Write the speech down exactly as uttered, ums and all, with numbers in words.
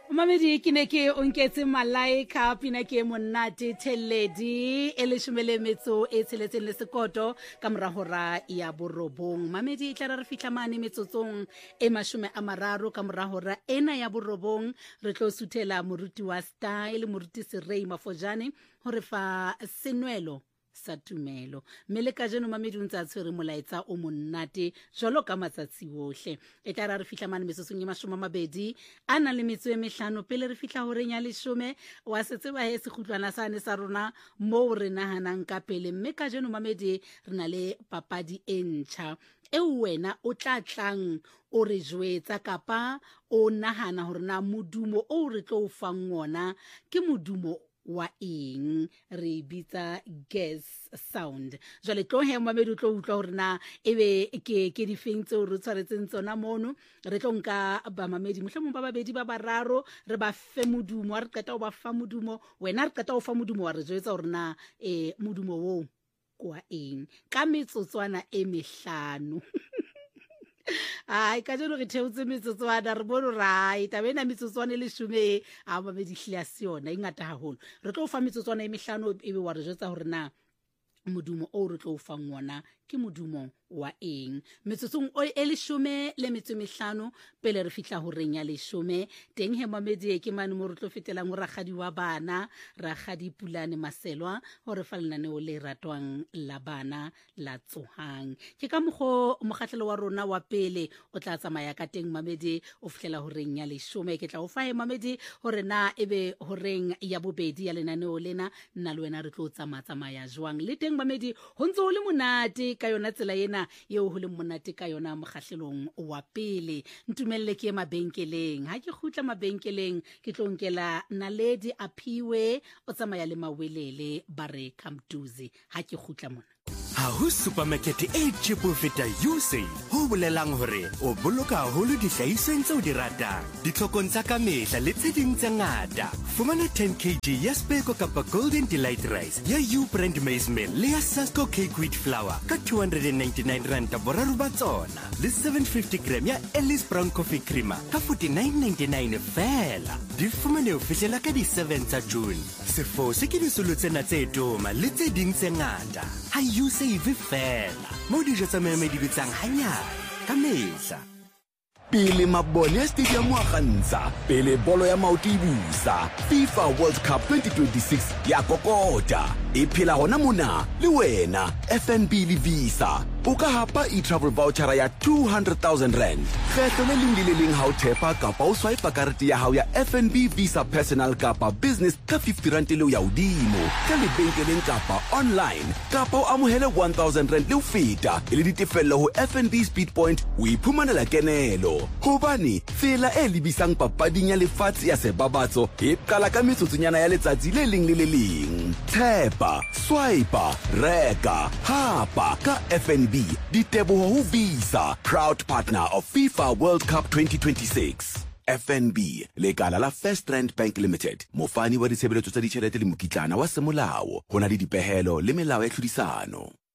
Mamedi ke ne ke o nketse malaika pina ke monate theledi e le shumele metso e tsheletseng le sekoto ka morahora ya borobong. Mamedi tla re fihla mane metsotsong e mashume a mararo ka morahora ena ya borobong re tlo suthela moruti wa style moruti Serei Mafojane hore fa senwelo sa tumelo mele ka jeno mamedi untsa tshwere molaetsa o monate jolo ka matsatsi ohle e tla re fihla mane mesosong ya mashome a mabedi ana le metso e mehlano pele re fihla hore nya leshome wa setse ba he se khutlwana sane sa rona mo re nahanang ka pele mme ka jeno mamedi re na le papadi e ntjha e wena o tla tlang o re jwetsa kapa o nahana hore na modumo o re tlo fang ona ke modumo wa eng re bitsa guess sound jale tlo he mamedi tlo utlwa hore na ebe ke ke di feng tse re tshwaretseng tsona mono re tlo nka ba mamedi mohlomong ba babedi ba bararo re ba fe modumo re qeta o ba fa modumo wena re qeta o fa modumo wa re jwetsa hore na eh modumo wo kwa eng ka metsotswana e mehlano ai ka jeno re theotse metsotswana re bono rai tabena metsotswana le shume a mamedi hlia siona ingata haholo re tlo fa metsotswana e mehlano ebe wa re jwetsa hore na modumo o re tlo fa ngwana ke modumo wa eng metsotsong o e leshume le metso mehlano pele re fihla ho reng ya leshume teng he mamedi ke mane mo re tlo fetelang ra gadi wa bana ra gadi pulane maselwa hore fa lenane o le ratwang la bana la tsohang ke ka mogo mogatlelo wa rona wa pele o tla tsamaya ka teng mamedi o fihlela ho reng ya leshume ke tla o fa he mamedi hore na ebe ho reng ya bobedi ya lenane o lena nna le wena re tlo tsamaya tsamaya jwang le teng mamedi ho ntse o le monate ka yona tsela yena yeo ho le monate ka yona mogahlelong wa pele ntumelle ke mabenkeleng ha ke khutla mabenkeleng ke tlo nkela Naledi Aphiwe o tsamaya le mawelele bare Kamtuzi ha ke khutla mona ha ho supermarket e cheap ho feta U S A ho bolelang hore o boloka haholo dihlahisweng tseo di ratang ditlhokong tsa ka mehla le tse ding tse ngata fumana ten kilograms ya Speco kapa Golden Delight Rice ya U brand maize meal le ya Sasco cake wheat flour ka two hundred ninety-nine rand boraro ba tsona le seven hundred fifty grams ya Ellis Brown coffee creamer ka forty-nine ninety-nine fela di fumane ho fihlela ka di seven tsa June sefo se ke disolo tsena tse toma le tse ding tse ngata ha U S A ive fela mo dijo tsa meme di bitsang hanyane ka mehla pele mabone ya stadium wa gantsha pele bolo ya maoto ibusa FIFA World Cup twenty twenty-six ya kokota e phela hona mona le wena F N B le Visa o ka hapa e-travel voucher ya two hundred thousand rand kgetho le leng le leng ha o thepa kapa o swipe karete ya hao ya F N B Visa personal kapa business ka fifty rand le ya udimo ka lebenkeleng kapa online kapa o amohele one thousand rand le o feta e le ditefello ho F N B Speed Point o iphumanela kenelo hobane fela e libisang papading ya lefatshe ya sebabatso e qala ka metsotsonyana ya letsatsi le leng le le leng thepa swipe reka hapa ka F N B diteboho ho Visa proud partner of FIFA World Cup twenty twenty-six F N B lekala la First Rand Bank Limited mofani wa ditshebeletso tsa ditjhelete le mokitlana wa semolao hona le dipehelo le melao ya tlhodisano.